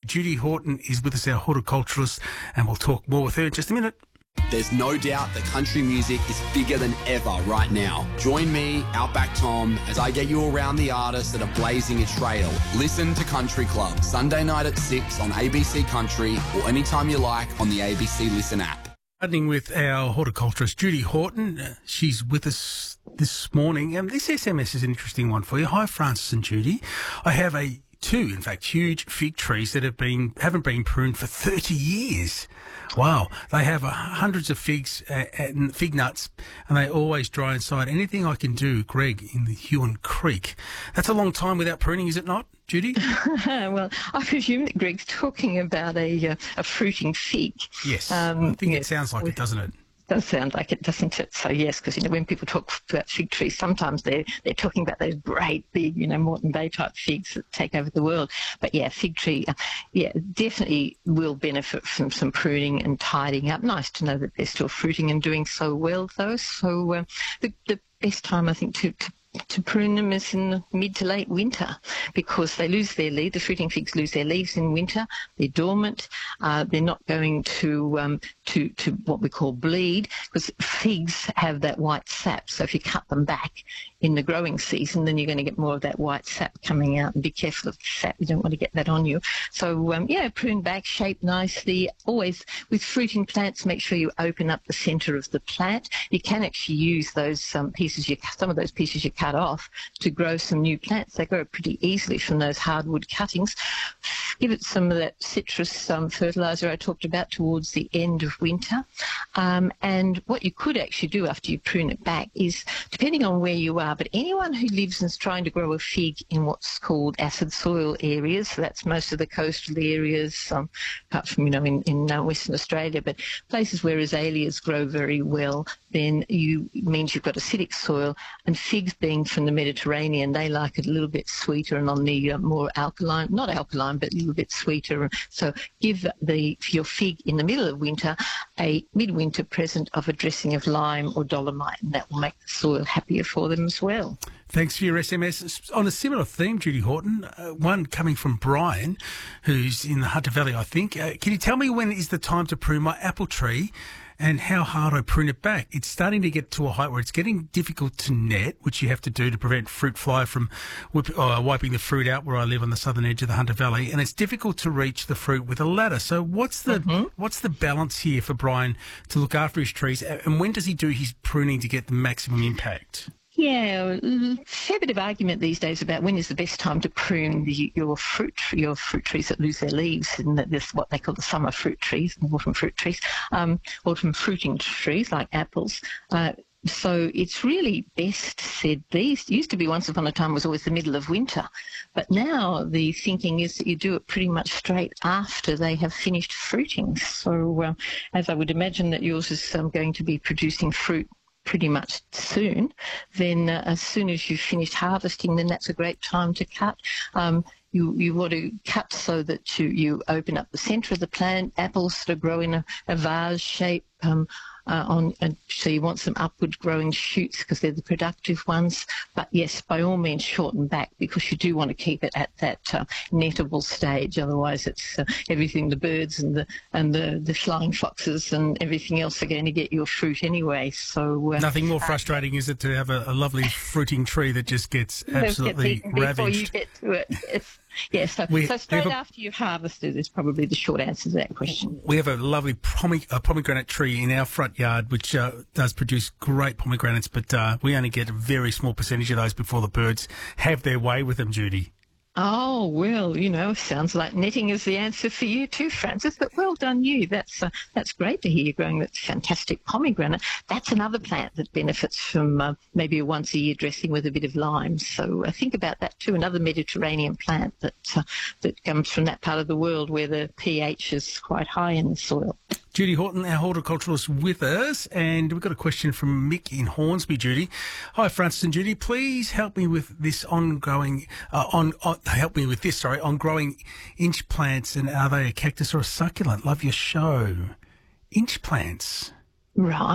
Judy Horton is with us, our horticulturalist, and we'll talk more with her in just a minute. There's no doubt that country music is bigger than ever right now. Join me, Outback Tom, as I get you around the artists that are blazing a trail. Listen to Country Club, Sunday night at 6 on ABC Country or anytime you like on the ABC Listen app. Starting with our horticulturist, Judy Horton. She's with us this morning. And this SMS is an interesting one for you. Hi, Francis and Judy. I have two, in fact, huge fig trees that haven't been pruned for 30 years. Wow. They have hundreds of figs and fig nuts, and they always dry inside. Anything I can do, Greg, in the Huon Creek. That's a long time without pruning, is it not, Judy? Well, I presume that Greg's talking about a fruiting fig. Yes. I think it sounds like it, doesn't it? Does sound like it, doesn't it? So yes, because when people talk about fig trees, sometimes they're talking about those great big, Moreton Bay type figs that take over the world. But yeah, fig tree, definitely will benefit from some pruning and tidying up. Nice to know that they're still fruiting and doing so well, though. So the best time, I think, to prune them is in the mid to late winter, because they lose their leaves. The fruiting figs lose their leaves in winter. They're dormant. They're not going to what we call bleed, because figs have that white sap. So if you cut them back in the growing season, then you're going to get more of that white sap coming out. And be careful of the sap. You don't want to get that on you. So prune back, shape nicely. Always with fruiting plants, make sure you open up the centre of the plant. You can actually use those some of those pieces you cut off to grow some new plants. They grow pretty easily from those hardwood cuttings. Give it some of that citrus fertiliser I talked about towards the end of winter. And what you could actually do after you prune it back is, depending on where you are, but anyone who lives and is trying to grow a fig in what's called acid soil areas, so that's most of the coastal areas, apart from, in Western Australia, but places where azaleas grow very well, then means you've got acidic soil. And figs, being from the Mediterranean, they like it a little bit sweeter and on the more alkaline, not alkaline, but a little bit sweeter. So give your fig in the middle of winter a midwinter present of a dressing of lime or dolomite, and that will make the soil happier for them as well. Thanks for your SMS. On a similar theme, Judy Horton, one coming from Brian, who's in the Hunter Valley, I think. Can you tell me when is the time to prune my apple tree and how hard I prune it back? It's starting to get to a height where it's getting difficult to net, which you have to do to prevent fruit fly from wiping the fruit out where I live on the southern edge of the Hunter Valley, and it's difficult to reach the fruit with a ladder. So what's the balance here for Brian to look after his trees, and when does he do his pruning to get the maximum impact? Yeah, fair bit of argument these days about when is the best time to prune your fruit trees that lose their leaves, and this what they call the summer fruit trees, the autumn fruit trees, autumn fruiting trees like apples. So it's really best said, these used to be, once upon a time, was always the middle of winter. But now the thinking is that you do it pretty much straight after they have finished fruiting. So as I would imagine that yours is going to be producing fruit pretty much soon, then as soon as you've finished harvesting, then that's a great time to cut. You want to cut so that you open up the centre of the plant. Apples that grow in a vase shape, so you want some upward growing shoots because they're the productive ones. But yes, by all means, shorten back, because you do want to keep it at that nettable stage. Otherwise, it's everything, the birds and the flying foxes and everything else are going to get your fruit anyway. So nothing more frustrating, is it, to have a lovely fruiting tree that just gets absolutely ravaged before you get to it. Yes, so straight after you've harvested is probably the short answer to that question. We have a lovely pomegranate tree in our front yard, which does produce great pomegranates, but we only get a very small percentage of those before the birds have their way with them, Judy. Oh, well, sounds like netting is the answer for you too, Francis, but well done you. That's great to hear you growing that fantastic pomegranate. That's another plant that benefits from maybe a once-a-year dressing with a bit of lime. So think about that too, another Mediterranean plant that comes from that part of the world where the pH is quite high in the soil. Judy Horton, our horticulturalist, with us, and we've got a question from Mick in Hornsby. Judy, hi, Francis and Judy. Please help me with this on growing inch plants, and are they a cactus or a succulent? Love your show. Inch plants, right?